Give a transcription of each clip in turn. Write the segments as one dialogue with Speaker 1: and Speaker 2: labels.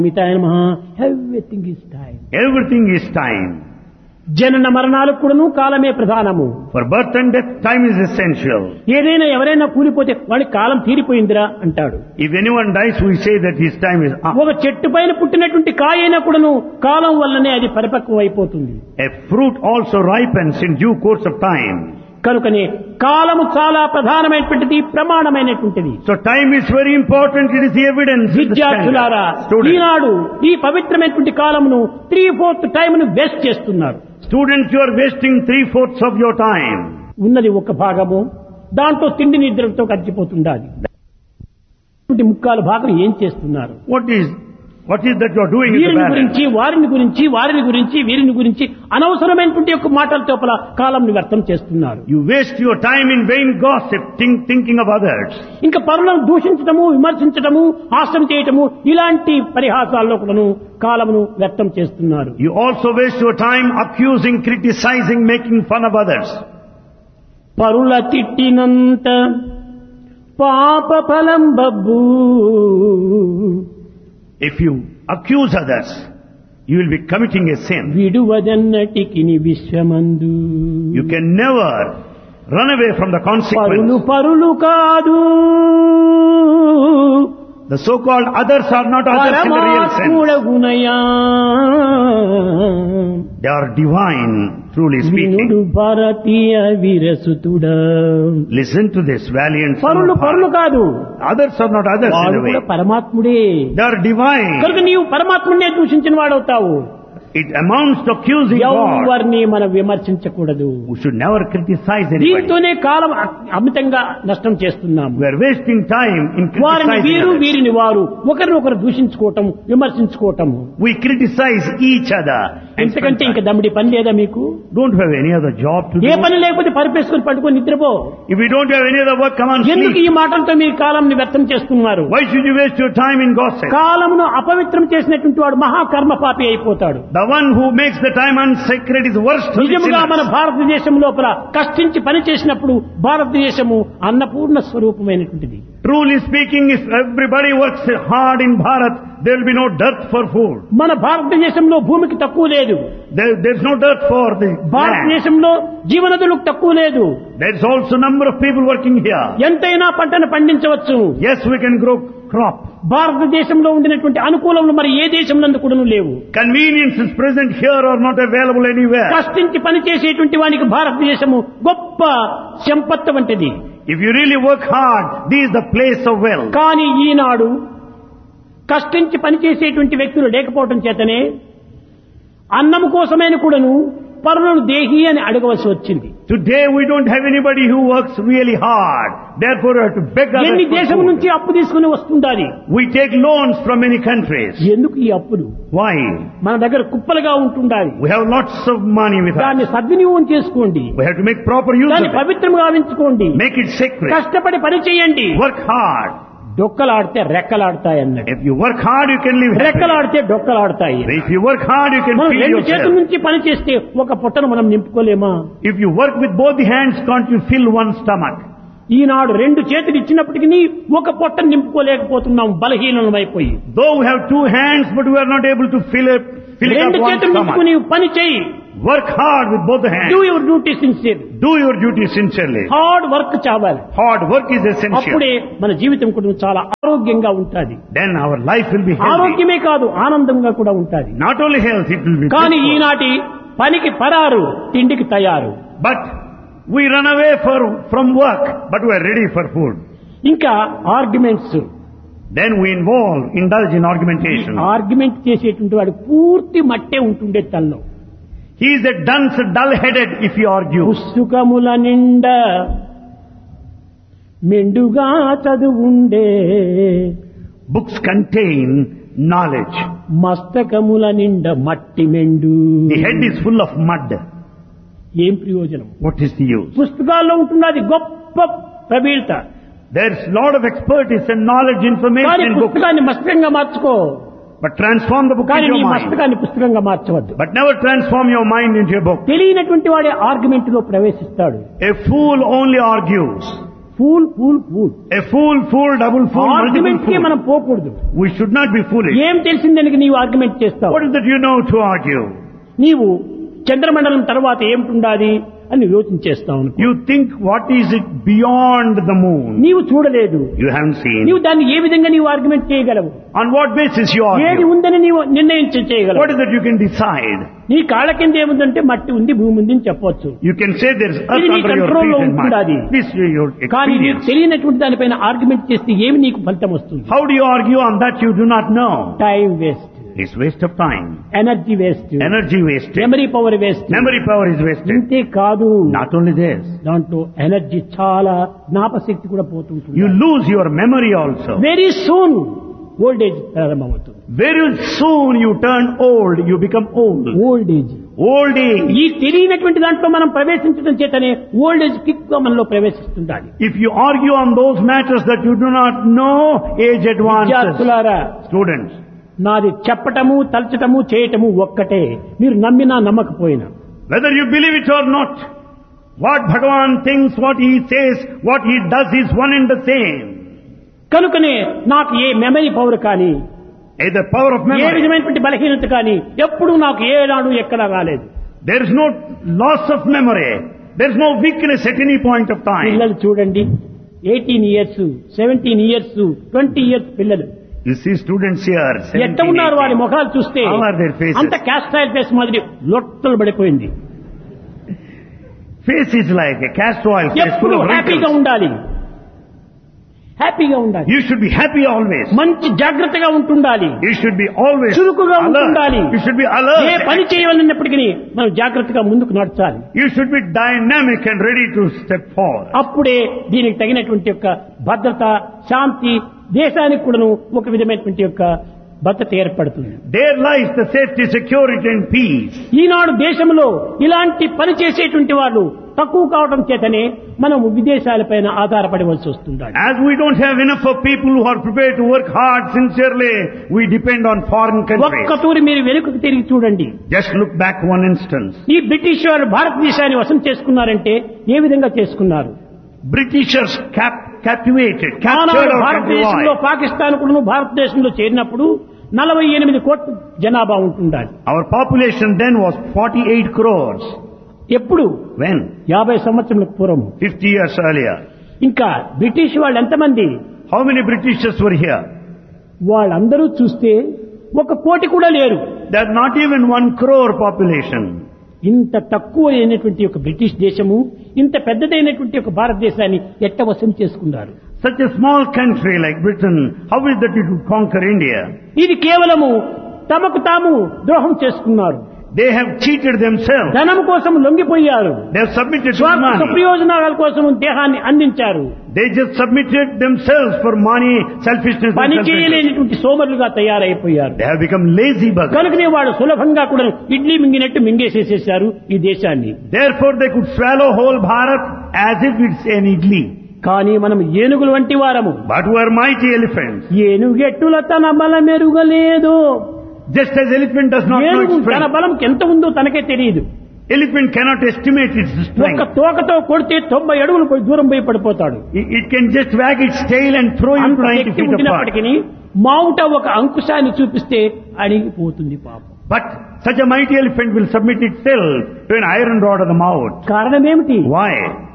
Speaker 1: Everything is time.
Speaker 2: Everything is time.
Speaker 1: జనన మరణాలకు కూడాను కాలమే ప్రధానము.
Speaker 2: For birth and death, time is essential.
Speaker 1: ఏదైనా ఎవరైనా కూలిపోతే వాడి కాలం తీరిపోయిందిరా అంటాడు.
Speaker 2: If anyone dies, we say that his time is up.
Speaker 1: ఒక చెట్టు పైన పుట్టినటువంటి కాయ అయినా కూడాను కాలం వల్లనే అది పరిపక్వం అయిపోతుంది.
Speaker 2: A fruit also ripens in due course of time.
Speaker 1: కనుకనే కాలము చాలా ప్రధానమైనటువంటిది, ప్రమాణమైనటువంటిది.
Speaker 2: So time is very important. It is the evidence.
Speaker 1: విద్యార్థులారా, ఈనాడు ఈ పవిత్రమైనటువంటి కాలమును 3/4 టైంను వేస్ట్ చేస్తున్నారు.
Speaker 2: Students, you are wasting 3/4 of your time.
Speaker 1: ఉన్నది ఒక భాగము, దాంట్లో తిండి నిద్రతో గడిచిపోతుండాలి. ముక్కాలు భాగం ఏం చేస్తున్నారు?
Speaker 2: What is that you are doing?
Speaker 1: వీరిని గురించి వారిని గురించి వీరిని గురించి అనవసరమైనటువంటి యొక్క మాటలతో కాలంని వ్యర్థం చేస్తున్నారు.
Speaker 2: You waste your time in vain gossip, thinking of others.
Speaker 1: ఇంకా పరులను దూషించటము, విమర్శించటము, హాస్యం చేయటము, ఇలాంటి పరిహాసాల్లో కూడాను కాలమును వ్యర్థం చేస్తున్నారు.
Speaker 2: You also waste your time accusing, criticizing, making fun of others.
Speaker 1: పరుల తిట్టినంత పాప ఫలం Babbu.
Speaker 2: If you accuse others, you will be committing a sin.
Speaker 1: విడువదన్నటికి విశ్వమందు.
Speaker 2: You can never run away from the consequence.
Speaker 1: పరులు కాదు.
Speaker 2: The so-called others are not others in the real sense. They are divine, truly speaking.
Speaker 1: Bharatiya వీరసుతుడా.
Speaker 2: Listen to this valiant son
Speaker 1: పరులు
Speaker 2: of God.
Speaker 1: కాదు.
Speaker 2: Others are not others in the way.
Speaker 1: పరమాత్ముడే.
Speaker 2: They are divine.
Speaker 1: కనుక నీవు పరమాత్ముడినే దూషించిన వాడవుతావు.
Speaker 2: It amounts to accusing God.
Speaker 1: ఎవరిని మనం విమర్శించకూడదు.
Speaker 2: We should never criticize anybody.
Speaker 1: దీంతోనే కాలం అమితంగా నష్టం చేస్తున్నాము.
Speaker 2: We are wasting time in
Speaker 1: వారిని
Speaker 2: criticizing
Speaker 1: వీరు,
Speaker 2: others.
Speaker 1: వీరిని వారు, ఒకరినొకరు దూషించుకోవటం, విమర్శించుకోవటము.
Speaker 2: We criticize each other.
Speaker 1: ఎందుకంటే ఇంకా దమ్మిడి పని లేదా మీకు?
Speaker 2: Don't have any other job to do.
Speaker 1: ఏ పని లేకపోతే పరిపేసుకుని పట్టుకొని నిద్రపో.
Speaker 2: If you don't have any other work, come on,
Speaker 1: ఎందుకు
Speaker 2: sleep.
Speaker 1: ఈ మాటలతో మీరు కాలంని వ్యర్థం చేస్తున్నారు?
Speaker 2: Why should you waste your time in gossip?
Speaker 1: కాలమును అపవిత్రం చేసినటువంటి వాడు మహాకర్మ పాపి అయిపోతాడు.
Speaker 2: The one who makes the time unsacred is worst of the
Speaker 1: నిజముగా మన
Speaker 2: sinners.
Speaker 1: భారతదేశం లోపల కష్టించి పని చేసినప్పుడు భారతదేశము Annapurna స్వరూపమైనటువంటిది.
Speaker 2: Truly speaking, if everybody works hard in Bharat, there will be no dearth for food.
Speaker 1: మన భారతదేశంలో భూమికి తక్కువ లేదు.
Speaker 2: There's no dearth for the land.
Speaker 1: భారతదేశంలో జీవనదులకు తక్కువ లేదు.
Speaker 2: There's also number of people working here.
Speaker 1: ఎంతైనా పంటను పండించవచ్చు.
Speaker 2: Yes, we can grow crop.
Speaker 1: భారతదేశంలో ఉండినటువంటి అనుకూలములు మరి ఏ దేశంలో కూడా లేవు.
Speaker 2: Conveniences present here are not available anywhere.
Speaker 1: కష్టించి పని చేసేటువంటి వానికి భారతదేశము గొప్ప సంపత్తు వంటిది.
Speaker 2: If you really work hard, this is the place of wealth.
Speaker 1: కానీ ఈనాడు కష్టించి పనిచేసేటువంటి వ్యక్తులు లేకపోవటం చేతనే అన్నము కోసమైన కూడాను పరులను దేహి అని అడగవలసి వచ్చింది.
Speaker 2: Today we don't have anybody who works really hard. Therefore we have to beg others
Speaker 1: ఎన్ని
Speaker 2: for
Speaker 1: దేశం
Speaker 2: food.
Speaker 1: నుంచి అప్పు తీసుకుని వస్తుండాలి.
Speaker 2: We take loans from many countries.
Speaker 1: ఎందుకు ఈ అప్పులు?
Speaker 2: Why?
Speaker 1: మన దగ్గర కుప్పలుగా ఉంటుండాలి.
Speaker 2: We have lots of money with us.
Speaker 1: దాన్ని సద్వినియోగం చేసుకోండి.
Speaker 2: We have to make proper use
Speaker 1: దాన్ని
Speaker 2: of it.
Speaker 1: పవిత్రంగా గావించుకోండి.
Speaker 2: Make it sacred.
Speaker 1: కష్టపడి పని చేయండి.
Speaker 2: Work hard.
Speaker 1: డొక్కలాడితే రెక్కలాడతాయి అన్నాడు.
Speaker 2: If you work hard, you can live happy.
Speaker 1: రెక్కలాడితే డొక్కలాడతాయి.
Speaker 2: If you work hard, you can
Speaker 1: మనం
Speaker 2: feed
Speaker 1: రెండు చేతుల
Speaker 2: yourself.
Speaker 1: నుంచి పని చేస్తే ఒక పొట్టను మనం నింపుకోలేమా?
Speaker 2: If you work with both the hands, can't you fill one stomach?
Speaker 1: ఈనాడు రెండు చేతులు ఇచ్చినప్పటికీ ఒక పొట్టను నింపుకోలేకపోతున్నాం, బలహీనమైపోయి.
Speaker 2: Though we have two hands, but we are not able to fill it
Speaker 1: రెండు
Speaker 2: up one
Speaker 1: చేతులు
Speaker 2: stomach.
Speaker 1: నింపుకుని పని చేయి.
Speaker 2: Work hard with both the hands.
Speaker 1: Do your duty sincerely.
Speaker 2: Do your duty sincerely.
Speaker 1: Hard work చావాలి.
Speaker 2: Hard work is essential.
Speaker 1: అప్పుడే మన జీవితం కూడా చాలా ఆరోగ్యంగా ఉంటుంది.
Speaker 2: Then our life will be healthy.
Speaker 1: ఆరోగ్యమే కాదు, ఆనందంగా కూడా ఉంటుంది.
Speaker 2: Not only health, it will be
Speaker 1: కానీ
Speaker 2: peaceful.
Speaker 1: ఈనాటి పనికి పరారు, తిండికి తయారు.
Speaker 2: But we run away from work, but we are ready for food.
Speaker 1: ఇంకా arguments.
Speaker 2: Then we indulge in argumentation.
Speaker 1: Argument చేసేటువంటి వాడు పూర్తి మట్టే ఉంటుండే తల్లో.
Speaker 2: He is a dunce, dull-headed if he argues.
Speaker 1: పుస్తకముల నిండా మెండుగా చదువుండే.
Speaker 2: Books contain knowledge.
Speaker 1: మస్తకముల నిండా మట్టి మెండు.
Speaker 2: The head is full of mud.
Speaker 1: ఏం ప్రయోజనం?
Speaker 2: What is the use?
Speaker 1: పుస్తకాల్లో ఉంటున్నది గొప్ప ప్రబీళ్త.
Speaker 2: There's a lot of expertise and knowledge,
Speaker 1: కానీ
Speaker 2: information in books.
Speaker 1: పుస్తకాన్ని మస్తకంగా మార్చుకో.
Speaker 2: But transform the book
Speaker 1: కానీ
Speaker 2: into
Speaker 1: నీ
Speaker 2: your mind.
Speaker 1: మస్తకాన్ని పుస్తకంగా మార్చవద్దు.
Speaker 2: But never transform your mind into a book.
Speaker 1: తెలియనటువంటి వాడే ఆర్గ్యుమెంట్ లో ప్రవేశిస్తాడు.
Speaker 2: A fool only argues.
Speaker 1: Pool.
Speaker 2: A fool, double fool,
Speaker 1: argument కి
Speaker 2: multiple
Speaker 1: మనం
Speaker 2: fool.
Speaker 1: పోకూడదు.
Speaker 2: We should not be foolish.
Speaker 1: ఏం తెలిసిందానికి నీవు ఆర్గ్యుమెంట్ చేస్తావు?
Speaker 2: What is that you know to argue?
Speaker 1: నీవు చంద్రమండలం తర్వాత ఏమిటుండాలి అని యోచన చేస్తావు.
Speaker 2: You think what is it beyond the moon?
Speaker 1: నీవు చూడలేదు.
Speaker 2: You haven't seen.
Speaker 1: నీవు దాన్ని ఏ విధంగా నీవు ఆర్గ్యుమెంట్ చేయగలవు?
Speaker 2: On what basis you
Speaker 1: ఏది
Speaker 2: argue?
Speaker 1: ఉందని నీవు నిర్ణయం చేయగలవు?
Speaker 2: What is that you can decide?
Speaker 1: నీ కాళ్ళ కింద ఏముందంటే మట్టి ఉంది, భూమి ఉంది అని చెప్పొచ్చు.
Speaker 2: You can say there is earth
Speaker 1: ఇది నీ
Speaker 2: under your
Speaker 1: కంట్రోల్లో
Speaker 2: feet and
Speaker 1: ఉంటుండాలి.
Speaker 2: mud. This is your
Speaker 1: కానీ నీకు
Speaker 2: experience.
Speaker 1: తెలియనటువంటి దానిపైన ఆర్గ్యుమెంట్ చేస్తే ఏమి నీకు ఫలితం వస్తుంది?
Speaker 2: How do you argue on that you do not know?
Speaker 1: Time waste,
Speaker 2: It's waste of time.
Speaker 1: Energy waste,
Speaker 2: Energy wasted.
Speaker 1: Memory power waste.
Speaker 2: Memory power is wasted.
Speaker 1: ఇంతే కాదు,
Speaker 2: Not only this,
Speaker 1: దాంట్లో energy చాలా, జ్ఞాపశక్తి కూడా పోతుంటుంది.
Speaker 2: you lose your memory also.
Speaker 1: Very soon old age ప్రారంభమవుతుంది.
Speaker 2: Very soon you turn old, you become old.
Speaker 1: Old age,
Speaker 2: Old age.
Speaker 1: ఈ తెలియనటువంటి దాంట్లో మనం ప్రవేశించడం చేతనే ఓల్డ్ ఏజ్ కిక్ గా మనలో ప్రవేశిస్తుండాలి.
Speaker 2: If you argue on those matters that you do not know, age advances.
Speaker 1: విద్యార్థులారా,
Speaker 2: Students,
Speaker 1: నాది చెప్పటము, తలచటము, చేయటము ఒక్కటే. మీరు నమ్మినా నమ్మకపోయినా.
Speaker 2: whether you believe it or not, what Bhagavan thinks, what he says, what he does is one and the same.
Speaker 1: కనుకనే నాకు ఏ memory power కానీ,
Speaker 2: The power of
Speaker 1: A
Speaker 2: memory.
Speaker 1: విధమైనటువంటి బలహీనత కానీ ఎప్పుడు నాకు ఏనాడు ఎక్కడా రాలేదు.
Speaker 2: There is no loss of memory. There is no weakness at any point of time.
Speaker 1: పిల్లలు చూడండి, 18 years, 17 years, 20 years పిల్లలు
Speaker 2: You see students here,
Speaker 1: ఎట్ట ఉన్నారు? వారి
Speaker 2: 17,
Speaker 1: ముఖాలు చూస్తే
Speaker 2: How are their faces?
Speaker 1: అంత క్యాస్ట్రైల్ ఫేస్ మాదిరి లొట్టలు పడిపోయింది.
Speaker 2: face is like a castor oil face full
Speaker 1: ఎప్పుడు
Speaker 2: of
Speaker 1: హ్యాపీగా
Speaker 2: wrinkles.
Speaker 1: ఉండాలి, హ్యాపీగా ఉండాలి.
Speaker 2: You should be happy always.
Speaker 1: మంచి జాగ్రత్తగా ఉంటుండాలి,
Speaker 2: You should be always
Speaker 1: చురుకుగా ఉంటుండాలి.
Speaker 2: alert. You should be
Speaker 1: A
Speaker 2: alert.
Speaker 1: పని చేయాలన్నప్పటికీ మనం జాగ్రత్తగా ముందుకు నడచాలి.
Speaker 2: You should be dynamic and ready to step forward.
Speaker 1: అప్పుడే దీనికి తగినటువంటి యొక్క భద్రత, శాంతి, దేశానికి కూడాను ఒక విధమైనటువంటి యొక్క భద్రత ఏర్పడుతుంది.
Speaker 2: There lies the safety, security and peace.
Speaker 1: ఈనాడు దేశంలో ఇలాంటి పని చేసేటువంటి వాళ్ళు తక్కువ కావడం చేతనే మనం విదేశాలపైన ఆధారపడవలసి వస్తుంది.
Speaker 2: As we don't have enough of people who are prepared to work hard sincerely, we depend on foreign countries.
Speaker 1: ఒక్క తూరి మీరు వెనుకకు తిరిగి చూడండి.
Speaker 2: Just look back one instance.
Speaker 1: ఈ బ్రిటిష్ వారు భారతదేశాన్ని వశం చేసుకున్నారంటే ఏ విధంగా చేసుకున్నారు?
Speaker 2: Britishers captivated, captured
Speaker 1: ఆనాడు
Speaker 2: our country.
Speaker 1: భారతదేశంలో
Speaker 2: Why?
Speaker 1: పాకిస్తాన్ కూడా భారతదేశంలో చేరినప్పుడు 48 కోట్ల జనాభా ఉంటుండాలి.
Speaker 2: Our population then was 48 crores.
Speaker 1: ఎప్పుడు?
Speaker 2: When?
Speaker 1: 50 సంవత్సరాల పూర్వం.
Speaker 2: 50 years earlier.
Speaker 1: ఇంకా బ్రిటిష్ వాళ్ళు ఎంతమంది?
Speaker 2: How many Britishers were here?
Speaker 1: వాళ్ళందరూ చూస్తే 1 కోటి కూడా లేరు.
Speaker 2: There are not even 1 crore population.
Speaker 1: ఇంత తక్కువ అయినటువంటి ఒక బ్రిటిష్ దేశము ఇంత పెద్దదైనటువంటి ఒక భారతదేశాన్ని ఎట్ట వశం చేసుకున్నారు?
Speaker 2: Such a small country like Britain, how is that it would conquer India?
Speaker 1: ఇది కేవలము తమకు తాము ద్రోహం చేసుకున్నారు.
Speaker 2: They have cheated themselves.
Speaker 1: ధనం కోసం లొంగిపోయారు.
Speaker 2: They have submitted to
Speaker 1: స్వార్థ
Speaker 2: money.
Speaker 1: ప్రయోజనాల కోసం దేహాన్ని అందించారు.
Speaker 2: They just submitted themselves for money, selfishness
Speaker 1: పని
Speaker 2: and selfishness.
Speaker 1: చేయలేనటువంటి సోమరులుగా తయారైపోయారు.
Speaker 2: They have become lazy buggers.
Speaker 1: కనుకనే వాడు సులభంగా కూడా ఇడ్లీ మింగినట్టు మింగేసేసేశారు ఈ దేశాన్ని.
Speaker 2: Therefore they could swallow whole Bharat as if it's an idli.
Speaker 1: కానీ మనం ఏనుగులు వంటి వారము.
Speaker 2: But we are mighty elephants.
Speaker 1: ఏనుగెట్టుల తన బలం ఎరుగలేదు.
Speaker 2: Just as elephant does not know
Speaker 1: ఏనుగు
Speaker 2: its
Speaker 1: తన
Speaker 2: strength.
Speaker 1: బలం ఎంత ఉందో తనకే తెలియదు.
Speaker 2: Elephant cannot estimate its
Speaker 1: ఒక్క
Speaker 2: strength.
Speaker 1: తోకతో కొడితే 90 అడుగులు పోయి దూరం పోయి పడిపోతాడు.
Speaker 2: It can just wag its tail and throw you
Speaker 1: అంత
Speaker 2: 90
Speaker 1: శక్తి
Speaker 2: feet apart.
Speaker 1: ఉండినప్పటికీ మావుట ఒక అంకుశాన్ని చూపిస్తే అణిగిపోతుంది పాపం.
Speaker 2: But such a mighty elephant will submit itself to an iron rod of the mouth.
Speaker 1: కారణం ఏమిటి?
Speaker 2: Why?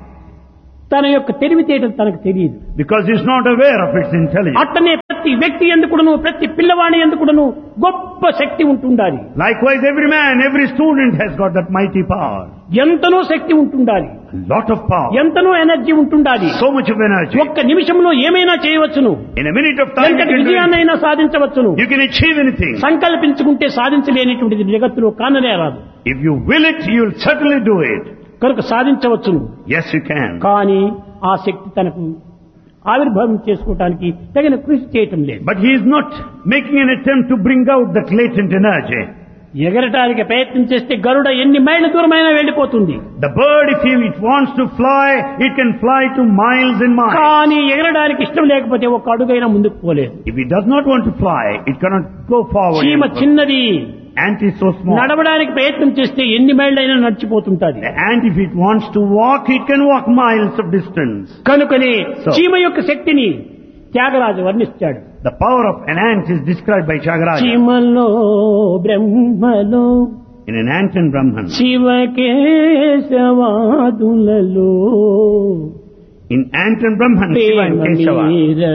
Speaker 1: తన యొక్క తెలివితేటలు తనకు తెలియదు.
Speaker 2: Because it's not aware of its intelligence.
Speaker 1: అట్టనే ప్రతి వ్యక్తి ఎందుకును, ప్రతి పిల్లవాడి ఎందుకును గొప్ప శక్తి ఉంటుండాలి.
Speaker 2: Likewise, every man, every student has got that mighty power.
Speaker 1: ఎంతనో శక్తి ఉంటుండాలి,
Speaker 2: A lot of power.
Speaker 1: ఎంతనో ఎనర్జీ ఉంటుండాలి.
Speaker 2: So much of energy.
Speaker 1: ఒక్క నిమిషంలో ఏమైనా చేయవచ్చును.
Speaker 2: In a minute of time, you
Speaker 1: ఎంతటి
Speaker 2: can do
Speaker 1: విజయాన్నైనా సాధించవచ్చును.
Speaker 2: it. You can achieve anything.
Speaker 1: సంకల్పించుకుంటే సాధించలేనిటువంటిది జగత్తులో కాననే రాదు.
Speaker 2: If you will it, you will certainly do it.
Speaker 1: కనుక సాధించవచ్చును.
Speaker 2: Yes, you can.
Speaker 1: కానీ ఆ శక్తి తనకు ఆవిర్భావం చేసుకోవటానికి తగిన కృషి చేయటం లేదు.
Speaker 2: But he is not making an attempt to bring out that latent energy.
Speaker 1: ఎగరటానికి ప్రయత్నం చేస్తే గరుడ ఎన్ని మైళ్ళ దూరమైనా వెళ్ళిపోతుంది.
Speaker 2: The bird, if it wants to fly, it can fly to miles and miles.
Speaker 1: కానీ ఎగరడానికి ఇష్టం లేకపోతే ఒక అడుగైనా ముందుకు పోలేదు.
Speaker 2: If it does not want to fly, it cannot go forward.
Speaker 1: చీమ చిన్నది,
Speaker 2: ant is so small.
Speaker 1: నడవడానికి ప్రయత్నం చేస్తే ఎన్ని మైళ్ళైనా నడిచిపోతుంటది.
Speaker 2: The ant, if it wants to walk, it can walk miles of distance.
Speaker 1: కనుకనే చీమ యొక్క శక్తిని Tyagaraju వర్ణిస్తాడు.
Speaker 2: The power of an ant is described by Tyagaraja.
Speaker 1: చీమలో బ్రహ్మలో
Speaker 2: In an ant and Brahman.
Speaker 1: శివకేశవాదులలో
Speaker 2: In ant and Brahman, Shiva and Keshava.